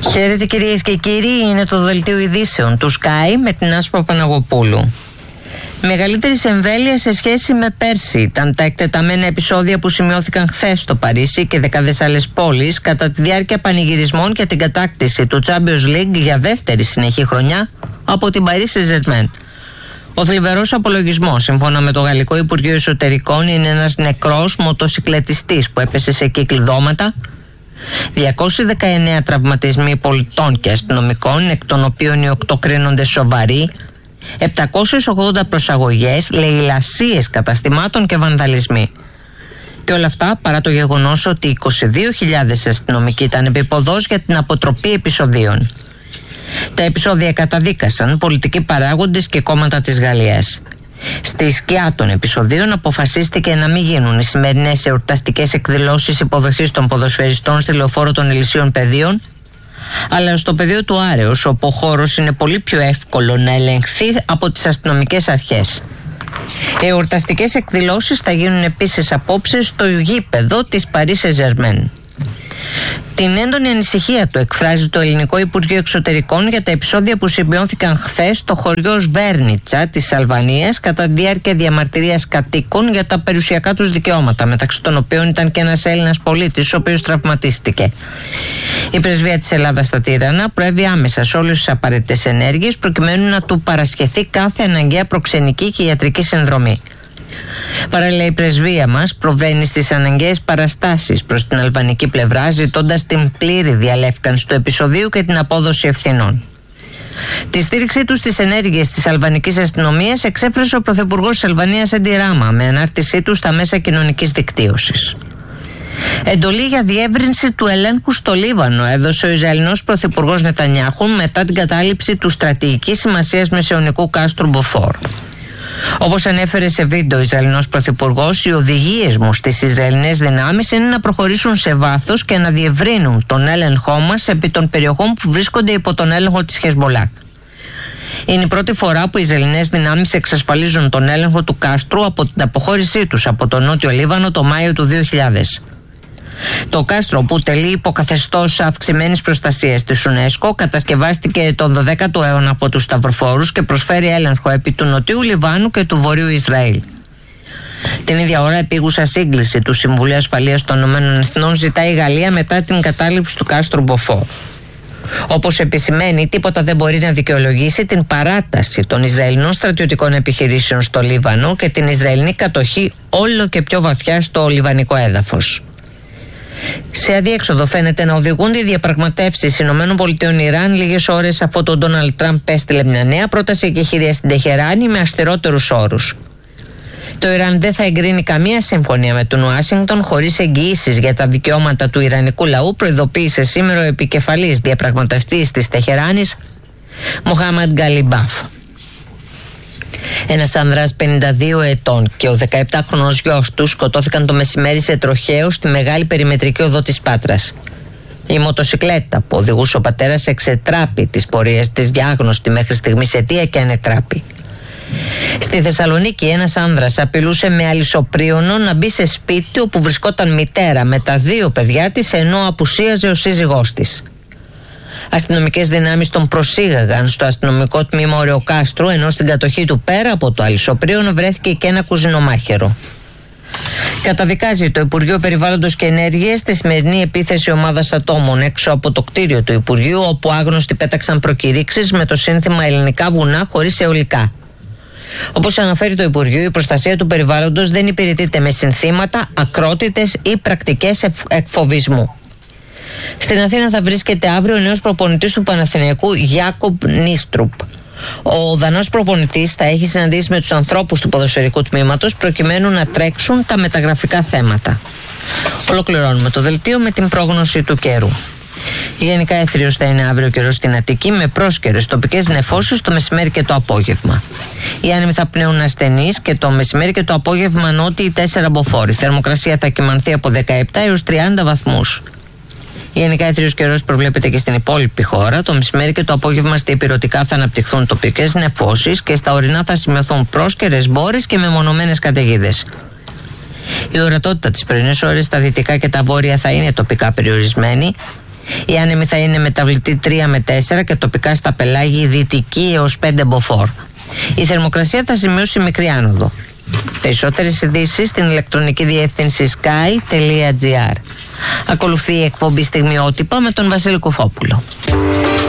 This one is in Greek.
Χαίρετε κυρίες και κύριοι, είναι το δελτίο ειδήσεων του Sky με την Άσπα Παναγοπούλου. Μεγαλύτερης εμβέλειας σε σχέση με πέρσι ήταν τα εκτεταμένα επεισόδια που σημειώθηκαν χθες στο Παρίσι και δεκάδες άλλες πόλεις κατά τη διάρκεια πανηγυρισμών για την κατάκτηση του Champions League για δεύτερη συνεχή χρονιά από την Paris Saint-Germain. Ο θλιβερός απολογισμός, σύμφωνα με το Γαλλικό Υπουργείο Εσωτερικών, είναι ένας νεκρός μοτοσικλετιστής που έπεσε σε κυκλειδώματα, 219 τραυματισμοί πολιτών και αστυνομικών, εκ των οποίων οι 8 κρίνονται σοβαροί, 780 προσαγωγές, λαιλασίες καταστημάτων και βανδαλισμοί. Και όλα αυτά παρά το γεγονός ότι 22.000 αστυνομικοί ήταν επίποδος για την αποτροπή επεισοδίων. Τα επεισόδια καταδίκασαν πολιτικοί παράγοντες και κόμματα της Γαλλίας. Στη σκιά των επεισοδίων αποφασίστηκε να μην γίνουν οι σημερινές εορταστικές εκδηλώσεις υποδοχής των ποδοσφαιριστών στη Λεωφόρο των Ηλυσίων Πεδίων, αλλά στο πεδίο του Άρεως, όπου ο χώρος είναι πολύ πιο εύκολο να ελεγχθεί από τις αστυνομικές αρχές. Οι εορταστικές εκδηλώσεις θα γίνουν επίσης απόψε στο γήπεδο της Paris Saint-Germain. Την έντονη ανησυχία του εκφράζει το Ελληνικό Υπουργείο Εξωτερικών για τα επεισόδια που σημειώθηκαν χθες στο χωριό Σβέρνιτσα της Αλβανίας κατά τη διάρκεια διαμαρτυρίας κατοίκων για τα περιουσιακά τους δικαιώματα, μεταξύ των οποίων ήταν και ένας Έλληνας πολίτης ο οποίος τραυματίστηκε. Η Πρεσβεία της Ελλάδας στα Τύρανα προέβη άμεσα σε όλες τις απαραίτητες ενέργειες προκειμένου να του παρασχεθεί κάθε αναγκαία προξενική και ιατρική συνδρομή. Παράλληλα, η πρεσβεία μας προβαίνει στις αναγκαίες παραστάσεις προς την αλβανική πλευρά, ζητώντας την πλήρη διαλεύκανση του επεισοδίου και την απόδοση ευθυνών. Τη στήριξή του στις ενέργειες της αλβανικής αστυνομίας εξέφρασε ο Πρωθυπουργός της Αλβανίας Έντι Ράμα με ανάρτησή του στα μέσα κοινωνικής δικτύωσης. Εντολή για διεύρυνση του ελέγχου στο Λίβανο έδωσε ο Ισραηλινός Πρωθυπουργός Νετανιάχου μετά την κατάληψη του στρατηγικής σημασίας μεσαιωνικού κάστρου Μποφόρ. Όπως ανέφερε σε βίντεο ο Ισραηλινός Πρωθυπουργός, οι οδηγίες μου στις Ισραηλινές δυνάμεις είναι να προχωρήσουν σε βάθος και να διευρύνουν τον έλεγχό μας επί των περιοχών που βρίσκονται υπό τον έλεγχο της Χεσμολάχ. Είναι η πρώτη φορά που οι Ισραηλινές δυνάμεις εξασφαλίζουν τον έλεγχο του κάστρου από την αποχώρησή τους από το Νότιο Λίβανο το Μάιο του 2000. Το κάστρο, που τελεί υποκαθεστώς αυξημένης προστασίας της UNESCO, κατασκευάστηκε τον 12ο αιώνα από τους Σταυροφόρους και προσφέρει έλεγχο επί του Νοτιού Λιβάνου και του Βορείου Ισραήλ. Την ίδια ώρα, επίγουσα σύγκληση του Συμβουλίου Ασφαλείας των ΗΠΑ ζητάει η Γαλλία μετά την κατάληψη του κάστρου Μποφόρ. Όπως επισημαίνει, τίποτα δεν μπορεί να δικαιολογήσει την παράταση των Ισραηλινών στρατιωτικών επιχειρήσεων στο Λίβανο και την Ισραηλινή κατοχή όλο και πιο βαθιά στο λιβανικό έδαφος. Σε αδιέξοδο φαίνεται να οδηγούνται οι διαπραγματεύσεις ΗΠΑ-Ιράν λίγες ώρες αφού τον Ντόναλντ Τραμπ έστειλε μια νέα πρόταση εκεχηρίας στην Τεχεράνη με αυστηρότερους όρους. Το Ιράν δεν θα εγκρίνει καμία συμφωνία με τον Ουάσιγκτον χωρίς εγγυήσεις για τα δικαιώματα του Ιρανικού λαού, προειδοποίησε σήμερα ο επικεφαλής διαπραγματευτής της Τεχεράνης, Μοχάμαντ Γκαλιμπάφ. Ένας άνδρας 52 ετών και ο 17χρονος γιος του σκοτώθηκαν το μεσημέρι σε τροχαίο στη μεγάλη περιμετρική οδό της Πάτρας. Η μοτοσικλέτα που οδηγούσε ο πατέρας εξετράπη τις πορείες της για άγνωστη μέχρι στιγμής αιτία και ανετράπη. Στη Θεσσαλονίκη ένας άνδρας απειλούσε με αλυσοπρίωνο να μπει σε σπίτι όπου βρισκόταν μητέρα με τα 2 παιδιά της ενώ απουσίαζε ο σύζυγός της. Αστυνομικές δυνάμεις τον προσήγαγαν στο αστυνομικό τμήμα Ωρεοκάστρου, ενώ στην κατοχή του πέρα από το αλυσοπρίωνο βρέθηκε και ένα κουζινομάχαιρο. Καταδικάζει το Υπουργείο Περιβάλλοντος και Ενέργειας τη σημερινή επίθεση ομάδας ατόμων έξω από το κτίριο του Υπουργείου, όπου άγνωστοι πέταξαν προκηρύξεις με το σύνθημα «Ελληνικά βουνά χωρίς αιωλικά». Όπως αναφέρει το Υπουργείο, η προστασία του περιβάλλοντος δεν υπηρετείται με συνθήματα, ακρότητες ή πρακτικές εκφοβισμού. Στην Αθήνα θα βρίσκεται αύριο ο νέος προπονητής του Παναθηναϊκού, Γιάκομπ Νίστρουπ. Ο Δανός προπονητής θα έχει συναντήσει με τους ανθρώπους του ποδοσφαιρικού τμήματος προκειμένου να τρέξουν τα μεταγραφικά θέματα. Ολοκληρώνουμε το δελτίο με την πρόγνωση του καιρού. Γενικά έθριος θα είναι αύριο καιρός στην Αττική με πρόσκαιρες τοπικές νεφώσεις το μεσημέρι και το απόγευμα. Οι άνεμοι θα πνέουν ασθενείς και το μεσημέρι και το απόγευμα νότιοι 4 μποφόρ. Η θερμοκρασία θα κυμανθεί από 17 έως 30 βαθμούς. Γενικά έθριος καιρός προβλέπεται και στην υπόλοιπη χώρα. Το μεσημέρι και το απόγευμα στα ηπειρωτικά θα αναπτυχθούν τοπικές νεφώσεις και στα ορεινά θα σημειωθούν πρόσκαιρες μπόρες και μεμονωμένες καταιγίδες. Η ορατότητα τις πρωινές ώρες στα δυτικά και τα βόρεια θα είναι τοπικά περιορισμένη. Η άνεμη θα είναι μεταβλητή 3 με 4 και τοπικά στα πελάγη δυτική έως 5 μποφόρ. Η θερμοκρασία θα σημειώσει μικρή άνοδο. Περισσότερες ειδήσεις στην ηλεκτρονική διεύθυνση sky.gr. Ακολουθεί η εκπομπή Στιγμιότυπα με τον Βασίλη Κουφόπουλο.